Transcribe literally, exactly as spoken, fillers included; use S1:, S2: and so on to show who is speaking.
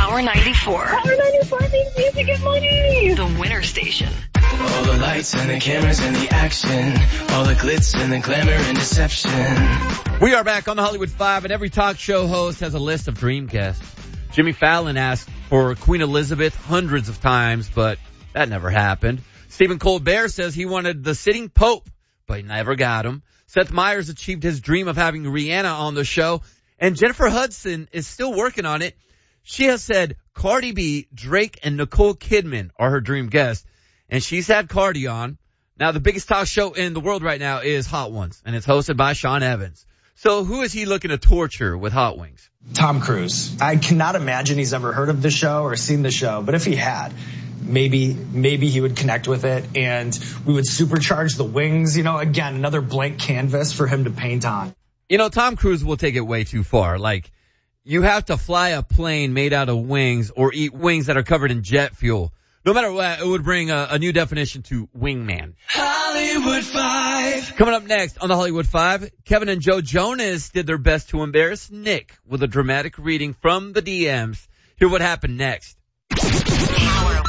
S1: Power ninety-four.
S2: Power ninety-four means music and money.
S1: The winner station.
S3: All the lights and the cameras and the action. All the glitz and the glamour and deception.
S4: We are back on the Hollywood Five, and every talk show host has a list of dream guests. Jimmy Fallon asked for Queen Elizabeth hundreds of times, but that never happened. Stephen Colbert says he wanted the sitting Pope, but he never got him. Seth Meyers achieved his dream of having Rihanna on the show, and Jennifer Hudson is still working on it. She has said Cardi B, Drake, and Nicole Kidman are her dream guests, and she's had Cardi on. Now, the biggest talk show in the world right now is Hot Ones, and it's hosted by Sean Evans. So who is he looking to torture with Hot Wings?
S5: Tom Cruise. I cannot imagine he's ever heard of the show or seen the show, but if he had, maybe maybe he would connect with it, and we would supercharge the wings. You know, again, another blank canvas for him to paint on.
S4: You know, Tom Cruise will take it way too far. Like, you have to fly a plane made out of wings or eat wings that are covered in jet fuel. No matter what, it would bring a, a new definition to wingman.
S3: Hollywood Five.
S4: Coming up next on the Hollywood Five, Kevin and Joe Jonas did their best to embarrass Nick with a dramatic reading from the D Ms. Hear what happened next.
S1: Power